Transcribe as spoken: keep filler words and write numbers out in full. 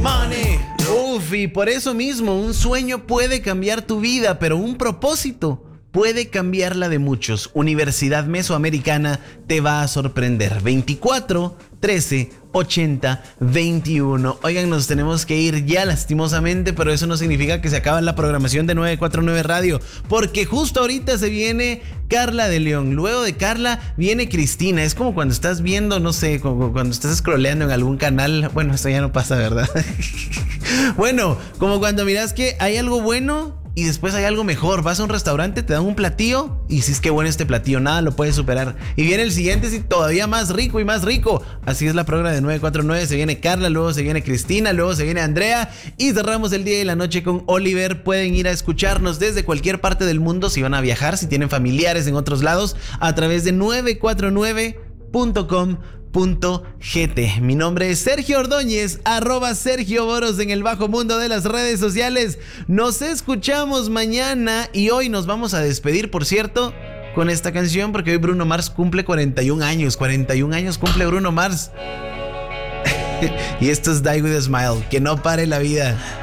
money. Uf, y por eso mismo, un sueño puede cambiar tu vida, pero un propósito puede cambiar la de muchos. Universidad Mesoamericana te va a sorprender. veinticuatro, trece, ochenta, veintiuno. Oigan, nos tenemos que ir ya lastimosamente, pero eso no significa que se acaba la programación de nueve cuatro nueve Radio, porque justo ahorita se viene Carla de León. Luego de Carla viene Cristina. Es como cuando estás viendo, no sé, como cuando estás scrolleando en algún canal. Bueno, esto ya no pasa, ¿verdad? Bueno, como cuando miras que hay algo bueno y después hay algo mejor. Vas a un restaurante, te dan un platillo y si es que bueno este platillo, nada lo puede superar. Y viene el siguiente, sí, todavía más rico y más rico. Así es la programa de nueve cuatro nueve. Se viene Carla, luego se viene Cristina, luego se viene Andrea y cerramos el día y la noche con Oliver. Pueden ir a escucharnos desde cualquier parte del mundo si van a viajar, si tienen familiares en otros lados, a través de nueve cuatro nueve punto com punto gt. Mi nombre es Sergio Ordóñez, arroba Sergio Boros en el bajo mundo de las redes sociales. Nos escuchamos mañana y hoy nos vamos a despedir, por cierto, con esta canción, porque hoy Bruno Mars cumple cuarenta y un años. cuarenta y un años cumple Bruno Mars. Y esto es Die With A Smile. Que no pare la vida.